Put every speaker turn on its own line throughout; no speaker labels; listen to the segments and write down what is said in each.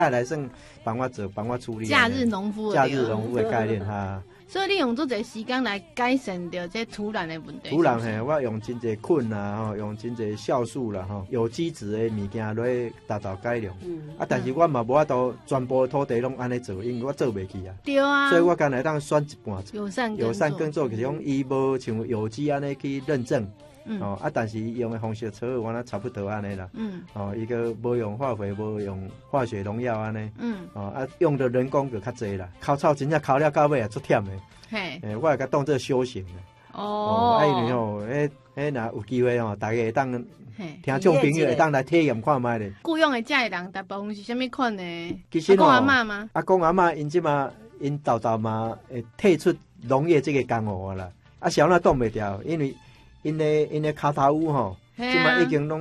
再来算帮我做，帮我处理。
假日农夫
的概念哈。
所以你用做这时间来改善掉这土壤的问题。
土壤嘿，我用真侪菌啦，用真侪酵素啦，有机质的物件来达到改良。但是我嘛无法度全部土地拢安尼做，因为我做袂起啊。
对啊。
所以我干来当选一半。
友善耕作，
就是讲伊无像有机安尼去认证。但是用的方式撮我那差不多安尼啦。一个无用化肥，无用化学农药安尼。用的人工就较济啦。烤草真正烤了到尾也足忝的。我会甲当做修行的。因为若有机会大家会当听众朋友会当来体验看卖咧。
雇佣的遮个人，大部分是啥物款呢？
其实
阿公阿嬷吗？
阿公阿嬷因即嘛，因豆豆嘛会退出农业这个工务啦。小那挡袂掉，因为。因的骹头屋即嘛已经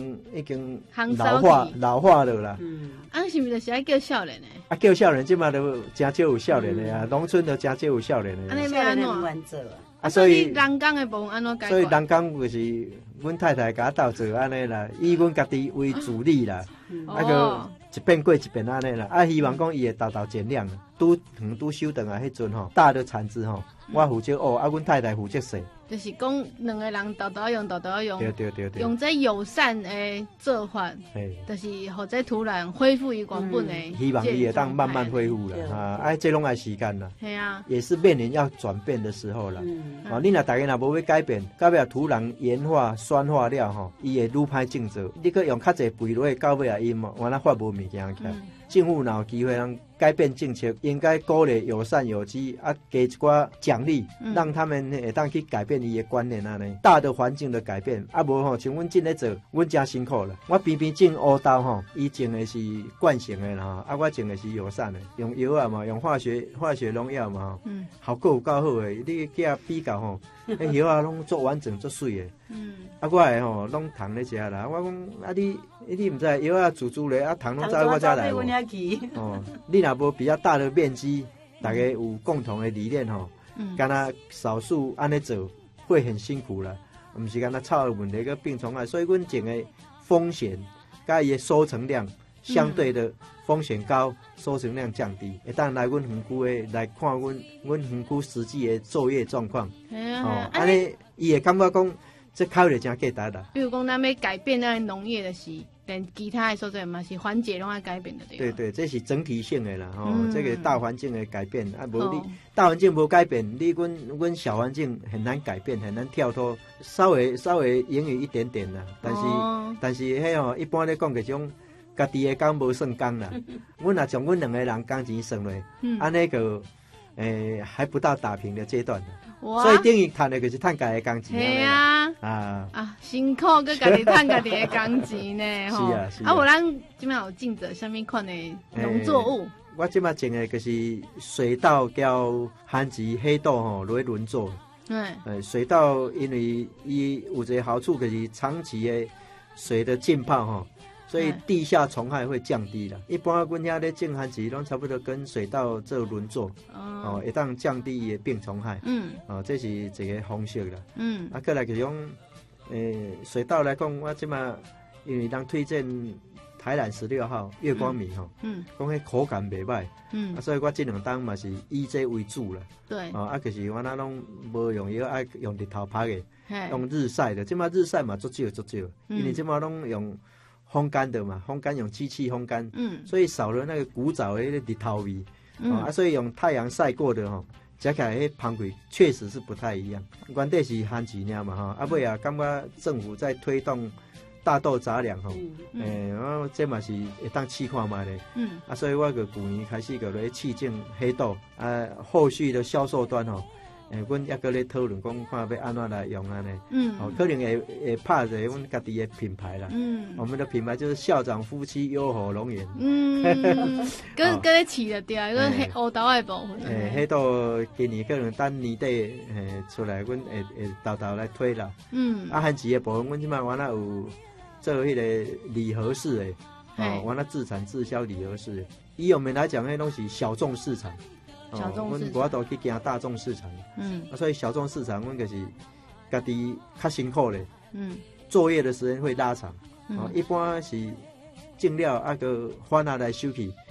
老化了啦。
是毋是就是爱叫少年的？
叫少年即嘛都真少有少年的啊，农村都真少有少年的。
安尼要安怎？所以人工的部分安怎解决？
所以人工就是阮太太甲斗做安尼啦，以阮家己为主力啦，个一遍过一遍安尼啦。希望讲伊会豆豆减量，拄收顿啊，迄阵大的产值我负责阮太太负责洗。
就是讲两个人豆豆用，
对，
用这友善的做法，就是互这土壤恢复伊原本的。
希望伊会当慢慢恢复啦，这拢爱时间啦。
系啊，
也是面临要转变的时候啦。你若大家若无要改变，到尾土壤盐化、酸化了伊会愈歹种植。你搁用较济肥落去，到尾伊完了发无物件起来。政府若有机会让改变政策，应该鼓励友善有机给一寡奖励，让他们会当去改变伊的观念安尼。大的环境的改变，无像阮真咧做，阮真辛苦啦。我边种乌豆伊种的是惯性的啦，我种的是友善的，用药啊嘛，用化学农药嘛，效果有够好的。你去比较迄药啊拢做完整做水的。我的拢糖咧食啦。我讲你毋知药啊煮咧糖拢走我遮来。你若无比较大的面积，大家有共同的理念敢若少数安尼做会很辛苦啦，毋是敢若草的问题个病虫害，所以阮种的风险甲伊的收成量相对的风险高，收成量降低，会当来阮园区的来看阮园区实际的作业状况。安尼伊会感觉讲这考虑真价值啦。
比如讲，咱要改变咱农业的是。连其他的所在嘛是环节拢要改变的
对，这是整体性的啦这个大环境的改变无你大环境无改变，你阮小环境很难改变，很难跳脱，稍微盈余一点点啦。但是迄一般咧讲，搿种家己的工无算工啦。阮若从阮两个人工钱算落，安尼个还不到打平的阶段。所以等于赚的就是赚家己的工钱。
系啊，辛苦佮家己赚家己的工钱呢。是啊，无咱即摆有种着啥物款的农作物？
我即摆种的就是水稻交番薯、黑豆落去轮作。水稻因为伊有一个好处，就是长期的水的浸泡所以地下虫害会降低啦。一般阮遐咧种番薯拢差不多跟水稻做轮作，会当降低伊的病虫害。这是一个方式啦。再来就是讲，水稻来讲，我即马因为人推荐台南16号月光米讲迄口感袂歹，所以我这两档嘛是以这为主啦。
对，
就是我那拢无用药，用日头拍的，用日晒的。即马日晒嘛足少，因为即马拢用。烘干的嘛，烘干用机器烘干，所以少了那个古早的日头味，所以用太阳晒过的吃起来香味确实是不太一样。原底是番薯尔嘛尾感觉政府在推动大豆杂粮这嘛是会当试看卖咧，所以我个去年开始个咧试种黑豆，后续的销售端阮也搁咧讨论讲看要安怎来用安尼，可能会拍一个阮家己的品牌啦。我们的品牌就是校长夫妻优好农园。
搁咧饲着对，个黑乌豆的部分。
黑豆今年可能等年底出来，阮会豆豆来推啦。番薯的部分，阮即摆原来有做迄个礼盒式的，原来自产自销礼盒式的。以我们来讲，迄拢是小众市场。阮无法度去行大众市场，所以小众市场，阮就是家己较辛苦咧，作业的时间会拉长，一般是种了个翻下来收去，